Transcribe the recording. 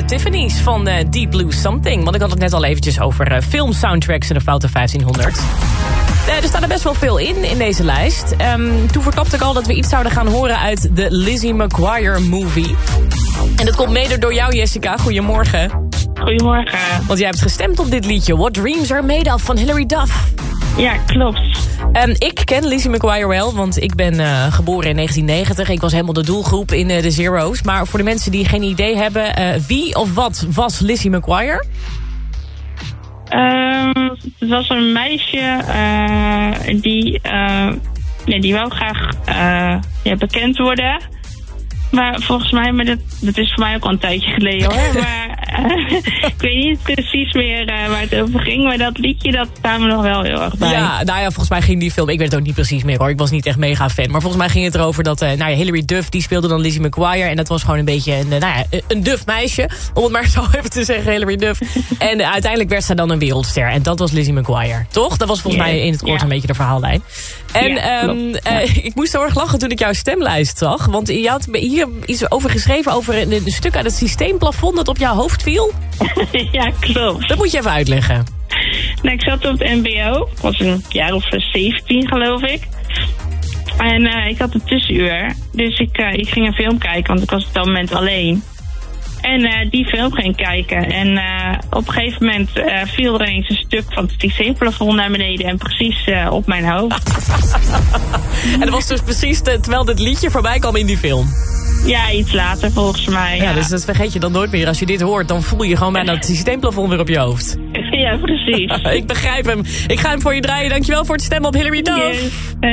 Tiffany's van Deep Blue Something. Want ik had het net al eventjes over filmsoundtracks en de Foute 1500. Er staat er best wel veel in deze lijst. Toen verklapte ik al dat we iets zouden gaan horen uit de Lizzie McGuire movie. En dat komt mede door jou, Jessica. Goedemorgen. Goedemorgen. Want jij hebt gestemd op dit liedje. What Dreams Are Made Of van Hilary Duff. Ja, klopt. Ik ken Lizzie McGuire wel, want ik ben geboren in 1990. Ik was helemaal de doelgroep in de Zero's. Maar voor de mensen die geen idee hebben, wie of wat was Lizzie McGuire? Het was een meisje die wou graag bekend worden. Maar volgens mij, dat is voor mij ook al een tijdje geleden hoor. Maar ik weet niet precies meer waar het over ging. Maar dat liedje, dat staan we nog wel heel erg bij. Ja, nou ja, volgens mij ging die film... Ik weet het ook niet precies meer hoor. Ik was niet echt mega fan. Maar volgens mij ging het erover dat Hilary Duff... die speelde dan Lizzie McGuire. En dat was gewoon een beetje een duf meisje. Om het maar zo even te zeggen, Hilary Duff. En uiteindelijk werd zij dan een wereldster. En dat was Lizzie McGuire. Toch? Dat was volgens mij in het kort een beetje de verhaallijn. En ik moest heel erg lachen toen ik jouw stemlijst zag. Want je had hier iets over geschreven over een stuk uit het systeemplafond dat op jouw hoofd viel. Ja, klopt. Dat moet je even uitleggen. Nou, ik zat op het mbo. Ik was een jaar of 17, geloof ik. En ik had een tussenuur. Dus ik ging een film kijken, want ik was op dat moment alleen. En die film ging kijken. En op een gegeven moment viel er eens een stuk van het systeemplafond naar beneden. En precies op mijn hoofd. En dat was dus precies terwijl dit liedje voorbij kwam in die film. Ja, iets later volgens mij. Ja, dus dat vergeet je dan nooit meer. Als je dit hoort, dan voel je gewoon bijna het systeemplafond weer op je hoofd. Ja, precies. Ik begrijp hem. Ik ga hem voor je draaien. Dankjewel voor het stemmen op Hilary Duff. Yes.